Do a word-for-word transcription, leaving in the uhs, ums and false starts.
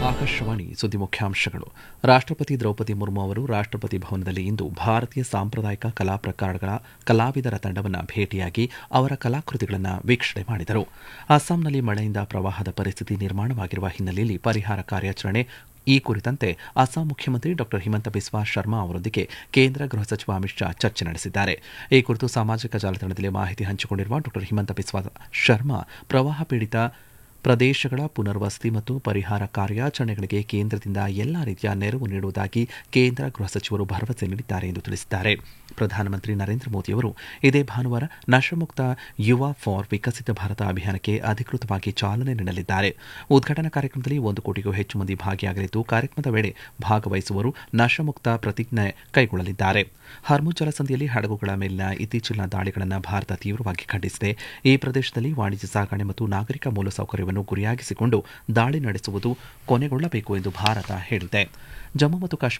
ಆಕಾಶವಾಣಿ ಸುದ್ದಿ ಮುಖ್ಯಾಂಶಗಳು. ರಾಷ್ಟ್ರಪತಿ ದ್ರೌಪದಿ ಮುರ್ಮು ಅವರು ರಾಷ್ಟ್ರಪತಿ ಭವನದಲ್ಲಿ ಇಂದು ಭಾರತೀಯ ಸಾಂಪ್ರದಾಯಿಕ ಕಲಾ ಪ್ರಕಾರಗಳ ಕಲಾವಿದರ ತಂಡವನ್ನು ಭೇಟಿಯಾಗಿ ಅವರ ಕಲಾಕೃತಿಗಳನ್ನು ವೀಕ್ಷಣೆ ಮಾಡಿದರು. ಅಸ್ಸಾಂನಲ್ಲಿ ಮಳೆಯಿಂದ ಪ್ರವಾಹದ ಪರಿಸ್ಥಿತಿ ನಿರ್ಮಾಣವಾಗಿರುವ ಹಿನ್ನೆಲೆಯಲ್ಲಿ ಪರಿಹಾರ ಕಾರ್ಯಾಚರಣೆ ಈ ಕುರಿತಂತೆ ಅಸ್ಸಾಂ ಮುಖ್ಯಮಂತ್ರಿ ಡಾ ಹಿಮಂತ ಬಿಸ್ವಾ ಶರ್ಮಾ ಅವರೊಂದಿಗೆ ಕೇಂದ್ರ ಗೃಹ ಸಚಿವ ಅಮಿತ್ ಶಾ ಚರ್ಚೆ ನಡೆಸಿದ್ದಾರೆ. ಈ ಕುರಿತು ಸಾಮಾಜಿಕ ಜಾಲತಾಣದಲ್ಲಿ ಮಾಹಿತಿ ಹಂಚಿಕೊಂಡಿರುವ ಡಾ ಹಿಮಂತ ಬಿಸ್ವಾ ಶರ್ಮಾ, ಪ್ರವಾಹ ಪೀಡಿತ ಪ್ರದೇಶಗಳ ಪುನರ್ವಸತಿ ಮತ್ತು ಪರಿಹಾರ ಕಾರ್ಯಾಚರಣೆಗಳಿಗೆ ಕೇಂದ್ರದಿಂದ ಎಲ್ಲಾ ರೀತಿಯ ನೆರವು ನೀಡುವುದಾಗಿ ಕೇಂದ್ರ ಗೃಹ ಸಚಿವರು ಭರವಸೆ ನೀಡಿದ್ದಾರೆ ಎಂದು ತಿಳಿಸಿದ್ದಾರೆ. ಪ್ರಧಾನಮಂತ್ರಿ ನರೇಂದ್ರ ಮೋದಿಯವರು ಇದೇ ಭಾನುವಾರ ನಶಾಮುಕ್ತ ಯುವ ಫಾರ್ ವಿಕಸಿತ ಭಾರತ ಅಭಿಯಾನಕ್ಕೆ ಅಧಿಕೃತವಾಗಿ ಚಾಲನೆ ನೀಡಲಿದ್ದಾರೆ. ಉದ್ಘಾಟನಾ ಕಾರ್ಯಕ್ರಮದಲ್ಲಿ ಒಂದು ಕೋಟಿಗೂ ಹೆಚ್ಚು ಮಂದಿ ಭಾಗಿಯಾಗಲಿದ್ದು, ಕಾರ್ಯಕ್ರಮದ ವೇಳೆ ಭಾಗವಹಿಸುವವರು ನಶಾಮುಕ್ತ ಪ್ರತಿಜ್ಞೆ ಕೈಗೊಳ್ಳಲಿದ್ದಾರೆ. ಹರ್ಮುಜ್ ಜಲಸಂಧಿಯಲ್ಲಿ ಹಡಗುಗಳ ಮೇಲಿನ ಇತ್ತೀಚಿನ ದಾಳಿಗಳನ್ನು ಭಾರತ ತೀವ್ರವಾಗಿ ಖಂಡಿಸಿದೆ. ಈ ಪ್ರದೇಶದಲ್ಲಿ ವಾಣಿಜ್ಯ ಸಾಗಣೆ ಮತ್ತು ನಾಗರಿಕ ಮೂಲಸೌಕರ್ಯವನ್ನು ಗುರಿಯಾಗಿಸಿಕೊಂಡು ದಾಳಿ ನಡೆಸುವುದು ಕೊನೆಗೊಳ್ಳಬೇಕು ಎಂದು ಭಾರತ ಹೇಳಿದೆ. ಜಮ್ಮು ಮತ್ತು ಕಾಶ್ಮೀರ